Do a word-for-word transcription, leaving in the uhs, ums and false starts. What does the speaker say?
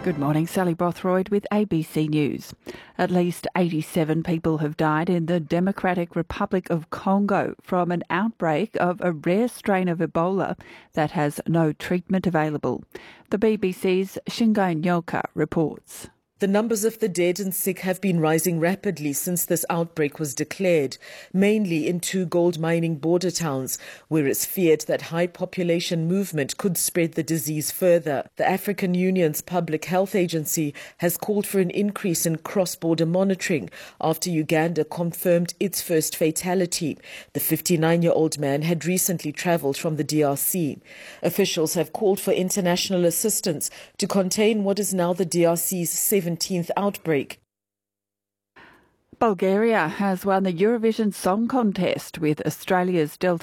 Good morning, Sally Bothroyd with A B C News. At least eighty-seven people have died in the Democratic Republic of Congo from an outbreak of a rare strain of Ebola that has no treatment available. The B B C's Shingai Nyoka reports. The numbers of the dead and sick have been rising rapidly since this outbreak was declared, mainly in two gold mining border towns, where it's feared that high population movement could spread the disease further. The African Union's Public Health Agency has called for an increase in cross-border monitoring after Uganda confirmed its first fatality. The fifty-nine-year-old man had recently travelled from the D R C. Officials have called for international assistance to contain what is now the D R C's seventeenth outbreak. Bulgaria has won the Eurovision Song Contest with Australia's Delta